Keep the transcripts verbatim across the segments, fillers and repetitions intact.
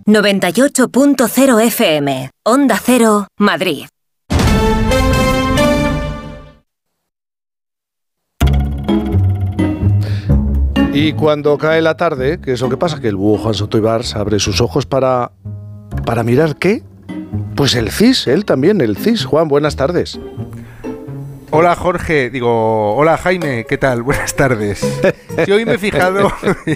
noventa y ocho punto cero F M, Onda Cero, Madrid. Y cuando cae la tarde, ¿qué es lo que pasa? Que el búho Juan Soto Ibars abre sus ojos para... ¿Para mirar qué? Pues el C I S, él también, el C I S. Juan, buenas tardes. Hola Jorge, digo, hola Jaime, ¿qué tal? Buenas tardes. Si hoy me he fijado,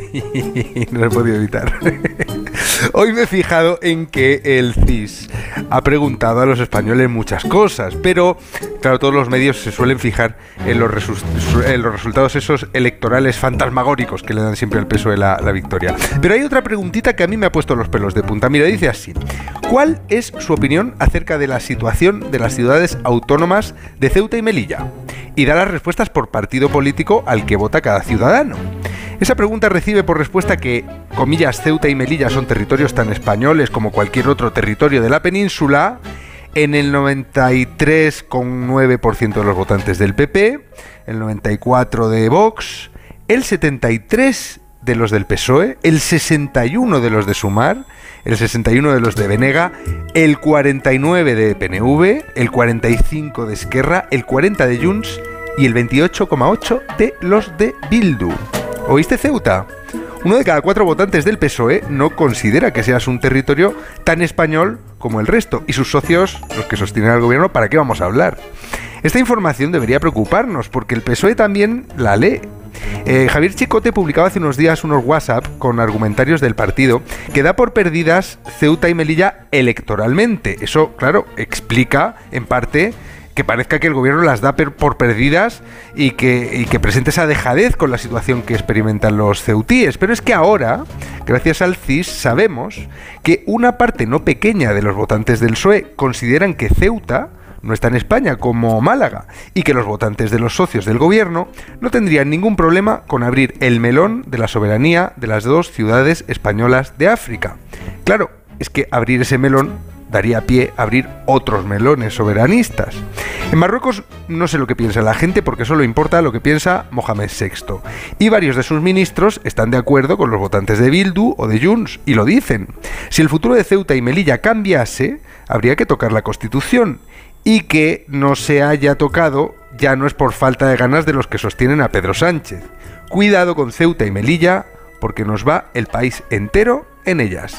no lo he podido evitar, hoy me he fijado en que el C I S ha preguntado a los españoles muchas cosas, pero claro, todos los medios se suelen fijar en los, resu- en los resultados esos electorales fantasmagóricos que le dan siempre al P S O E la, la victoria. Pero hay otra preguntita que a mí me ha puesto los pelos de punta. Mira, dice así: ¿cuál es su opinión acerca de la situación de las ciudades autónomas de Ceuta y Melilla? Y da las respuestas por partido político al que vota cada ciudadano. Esa pregunta recibe por respuesta que, comillas, Ceuta y Melilla son territorios tan españoles como cualquier otro territorio de la península, en el noventa y tres coma nueve por ciento de los votantes del P P, el noventa y cuatro por ciento de Vox, el setenta y tres por ciento de los del P S O E, el sesenta y uno por ciento de los de Sumar, el sesenta y uno por ciento de los de Venega, el cuarenta y nueve por ciento de P N V, el cuarenta y cinco por ciento de Esquerra, el cuarenta por ciento de Junts y el veintiocho coma ocho por ciento de los de Bildu. ¿Oíste, Ceuta? Uno de cada cuatro votantes del P S O E no considera que seas un territorio tan español como el resto, y sus socios, los que sostienen al gobierno, ¿para qué vamos a hablar? Esta información debería preocuparnos, porque el P S O E también la lee. Eh, Javier Chicote publicaba hace unos días unos WhatsApp con argumentarios del partido que da por perdidas Ceuta y Melilla electoralmente. Eso, claro, explica en parte que parezca que el gobierno las da per- por perdidas y que, y que presente esa dejadez con la situación que experimentan los ceutíes. Pero es que ahora, gracias al C I S, sabemos que una parte no pequeña de los votantes del P S O E consideran que Ceuta no está en España como Málaga, y que los votantes de los socios del gobierno no tendrían ningún problema con abrir el melón de la soberanía de las dos ciudades españolas de África. Claro, es que abrir ese melón daría pie a abrir otros melones soberanistas. En Marruecos no sé lo que piensa la gente, porque solo importa lo que piensa Mohamed sexto, y varios de sus ministros están de acuerdo con los votantes de Bildu o de Junts, y lo dicen. Si el futuro de Ceuta y Melilla cambiase, habría que tocar la Constitución, y que no se haya tocado ya no es por falta de ganas de los que sostienen a Pedro Sánchez. Cuidado con Ceuta y Melilla, porque nos va el país entero en ellas.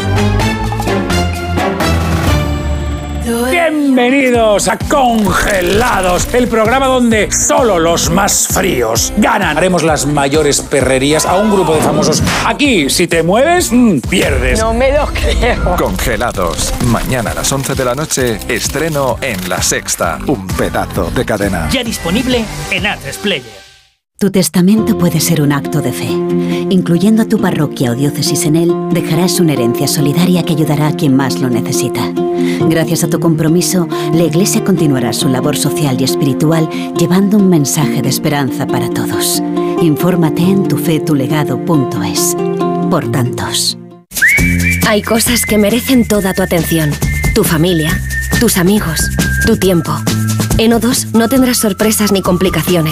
Bienvenidos a Congelados, el programa donde solo los más fríos ganan. Haremos las mayores perrerías a un grupo de famosos. Aquí, si te mueves, mmm, pierdes. No me lo creo. Congelados. Mañana a las once de la noche, estreno en La Sexta. Un pedazo de cadena. Ya disponible en A tres Player. Tu testamento puede ser un acto de fe. Incluyendo a tu parroquia o diócesis en él, dejarás una herencia solidaria que ayudará a quien más lo necesita. Gracias a tu compromiso, la Iglesia continuará su labor social y espiritual llevando un mensaje de esperanza para todos. Infórmate en tu fe tu legado punto es. Por tantos. Hay cosas que merecen toda tu atención. Tu familia, tus amigos, tu tiempo. En O dos no tendrás sorpresas ni complicaciones.